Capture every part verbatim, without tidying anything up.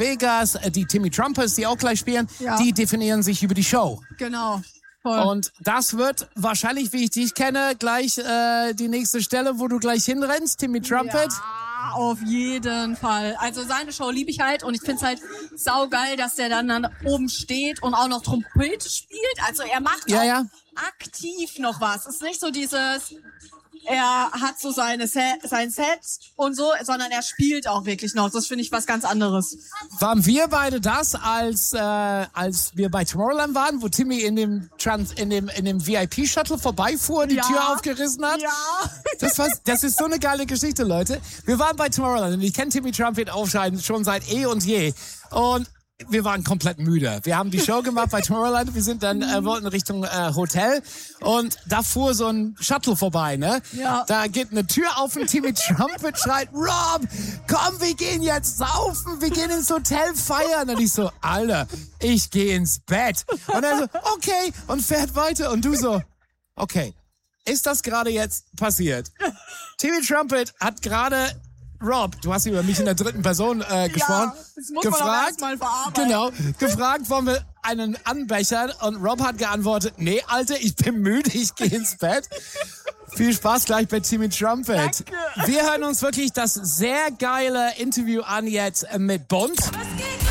Vegas, die Timmy Trumpets, die auch gleich spielen, ja. die definieren sich über die Show. Genau. Voll. Und das wird wahrscheinlich, wie ich dich kenne, gleich äh, die nächste Stelle, wo du gleich hinrennst, Timmy Trumpet. Ja, auf jeden Fall. Also seine Show liebe ich halt und ich find's halt saugeil, dass der dann, dann oben steht und auch noch Trompete spielt. Also er macht ja, auch ja. aktiv noch was. Es ist nicht so dieses... Er hat so seine Set, sein Set und so, sondern er spielt auch wirklich noch. Das finde ich was ganz anderes. Waren wir beide das, als äh, als wir bei Tomorrowland waren, wo Timmy in dem Trans in dem in dem V I P Shuttle vorbeifuhr, die ja. Tür aufgerissen hat? Ja. Das war, das ist so eine geile Geschichte, Leute. Wir waren bei Tomorrowland und ich kenne Timmy Trumpet aufscheiden schon seit eh und je. Und wir waren komplett müde. Wir haben die Show gemacht bei Tomorrowland. Wir sind dann, äh, wollten Richtung äh, Hotel und da fuhr so ein Shuttle vorbei, ne? Ja. Da geht eine Tür auf und Timmy Trumpet schreit, Rob, komm, wir gehen jetzt saufen, wir gehen ins Hotel feiern. Und ich so, Alter, ich gehe ins Bett. Und er so, okay, und fährt weiter. Und du so, okay, ist das gerade jetzt passiert? Timmy Trumpet hat gerade... Rob, du hast über mich in der dritten Person äh, gesprochen. Ja, das muss gefragt, man auch erst mal verarbeiten. Genau, gefragt, wollen wir einen anbechern? Und Rob hat geantwortet, nee, Alter, ich bin müde, ich gehe ins Bett. Viel Spaß gleich bei Timmy Trumpet. Danke. Wir hören uns wirklich das sehr geile Interview an jetzt mit Bund. Was geht,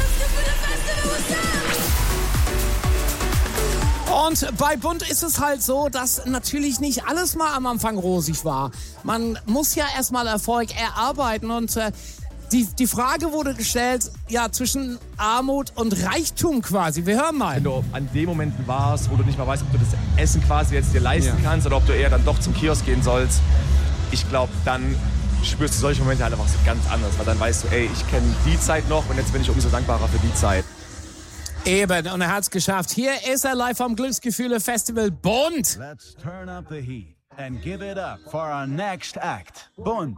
Und bei Bund ist es halt so, dass natürlich nicht alles mal am Anfang rosig war. Man muss ja erstmal Erfolg erarbeiten und äh, die, die Frage wurde gestellt, ja, zwischen Armut und Reichtum quasi. Wir hören mal. Wenn du an dem Momenten warst, wo du nicht mal weißt, ob du das Essen quasi jetzt dir leisten ja. kannst oder ob du eher dann doch zum Kiosk gehen sollst, ich glaube, dann spürst du solche Momente halt einfach so ganz anders, weil dann weißt du, ey, ich kenne die Zeit noch und jetzt bin ich umso dankbarer für die Zeit. Eben, und er hat's geschafft. Hier ist er live vom Glücksgefühle Festival Bund. Let's turn up the heat and give it up for our next act, Bund.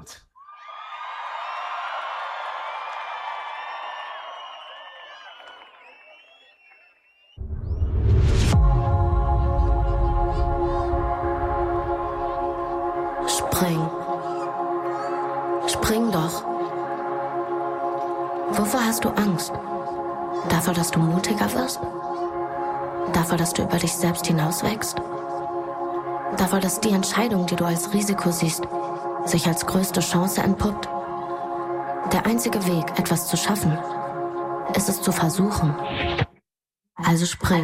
Spring. Spring doch. Wovor hast du Angst? Davor, dass du mutiger wirst? Davor, dass du über dich selbst hinauswächst? Davor, dass die Entscheidung, die du als Risiko siehst, sich als größte Chance entpuppt? Der einzige Weg, etwas zu schaffen, ist es zu versuchen. Also spring.